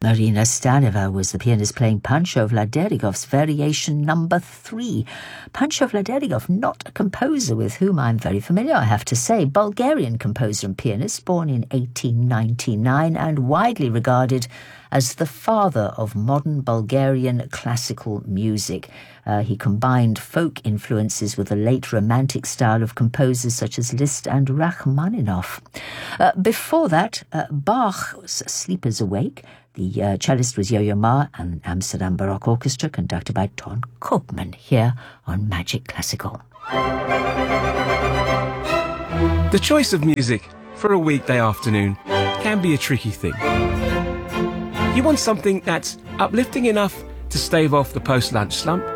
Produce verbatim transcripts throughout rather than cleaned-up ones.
Marina Staneva was the pianist playing Pancho Vladerigov's Variation Number Three. Pancho Vladерigов, not a composer with whom I'm very familiar, I have to say. Bulgarian composer and pianist, born in eighteen ninety-nine and widely regarded as the father of modern Bulgarian classical music. Uh, he combined folk influences with the late Romantic style of composers such as Liszt and Rachmaninoff. Uh, before that, uh, Bach's Sleepers Awake. The uh, cellist was Yo-Yo Ma, and Amsterdam Baroque Orchestra, conducted by Ton Koopman, here on Magic Classical. The choice of music for a weekday afternoon can be a tricky thing. You want something that's uplifting enough to stave off the post-lunch slump,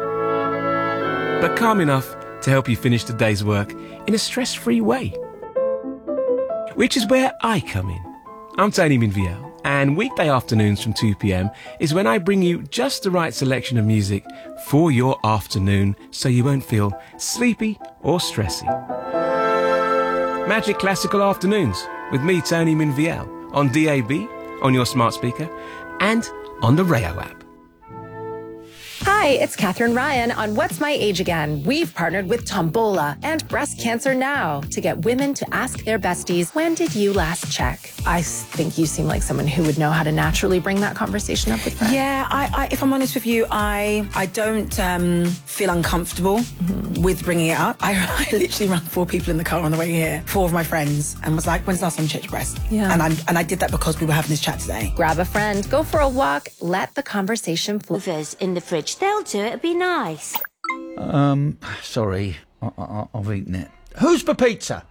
but calm enough to help you finish the day's work in a stress-free way. Which is where I come in. I'm Tony Minviel, and weekday afternoons from two p.m. is when I bring you just the right selection of music for your afternoon so you won't feel sleepy or stressy. Magic Classical Afternoons with me, Tony Minviel, on D A B, on your smart speaker, and on the Rayo app. Hi, it's Catherine Ryan on What's My Age Again. We've partnered with Tombola and Breast Cancer Now to get women to ask their besties, when did you last check? I think you seem like someone who would know how to naturally bring that conversation up with friends. Yeah, I, I, if I'm honest with you, I I don't um, feel uncomfortable mm-hmm. with bringing it up. I, I literally ran four people in the car on the way here, four of my friends, and was like, when's the last time you checked your breast? Yeah. And, I'm, and I did that because we were having this chat today. Grab a friend, go for a walk, let the conversation flow. In the fridge, they'll do it. It'd be nice. Um, sorry, I, I, I've eaten it. Who's for pizza?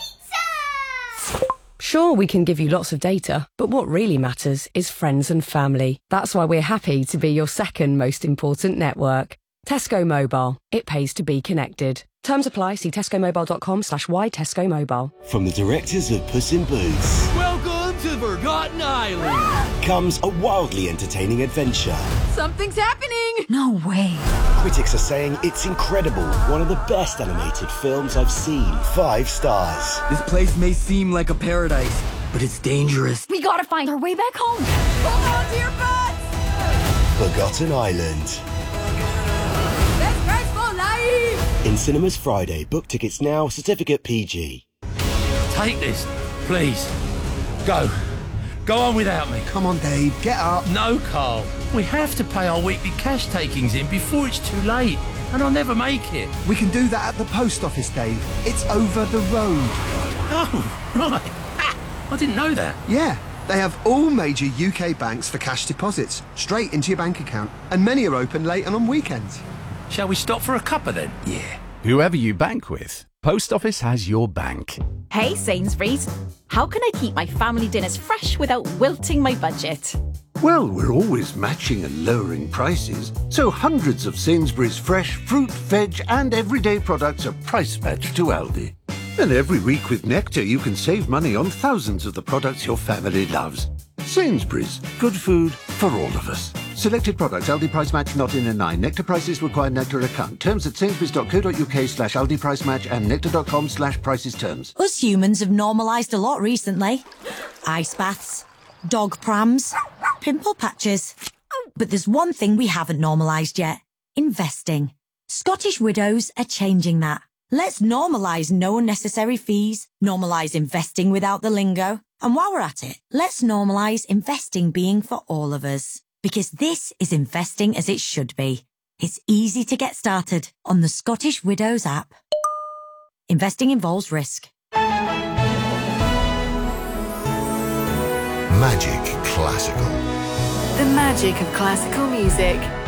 Pizza! Sure, we can give you lots of data, but what really matters is friends and family. That's why we're happy to be your second most important network. Tesco Mobile. It pays to be connected. Terms apply. See tescomobile.com slash why Tesco Mobile. From the directors of Puss in Boots. Welcome to Forgotten Island. Comes a wildly entertaining adventure. Something's happening. No way. Critics are saying it's incredible. One of the best animated films I've seen. Five stars. This place may seem like a paradise, but it's dangerous. We gotta find our way back home. Hold on to your butts. Forgotten Island. Best price for life. In cinemas Friday. Book tickets now. Certificate P G. Take this, please. Go. Go on without me. Come on, Dave. Get up. No, Carl. We have to pay our weekly cash takings in before it's too late, and I'll never make it. We can do that at the post office, Dave. It's over the road. Oh, right. Ah, I didn't know that. Yeah. They have all major U K banks for cash deposits, straight into your bank account, and many are open late and on weekends. Shall we stop for a cuppa then? Yeah. Whoever you bank with, Post Office has your bank. Hey Sainsbury's, how can I keep my family dinners fresh without wilting my budget? Well, we're always matching and lowering prices, so hundreds of Sainsbury's fresh fruit, veg and everyday products are price matched to Aldi. And every week with Nectar you can save money on thousands of the products your family loves. Sainsbury's, good food for all of us. Selected products, Aldi price match not in a nine. Nectar prices require Nectar account. Terms at sainsbury's.co.uk slash Aldi price match and nectar.com slash prices terms. Us humans have normalised a lot recently. Ice baths, dog prams, pimple patches. But there's one thing we haven't normalised yet. Investing. Scottish Widows are changing that. Let's normalise no unnecessary fees, normalise investing without the lingo. And while we're at it, let's normalise investing being for all of us. Because this is investing as it should be. It's easy to get started on the Scottish Widows app. Investing involves risk. Magic Classical. The magic of classical music.